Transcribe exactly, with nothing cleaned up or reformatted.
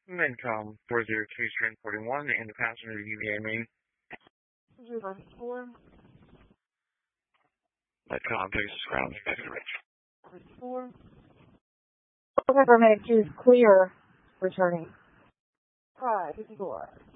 Mincom four zero two Train forty-one and the passenger U V A main. zero four. Mincom Texas ground Ridge. four. River Med two is clear, returning. five fifty-four.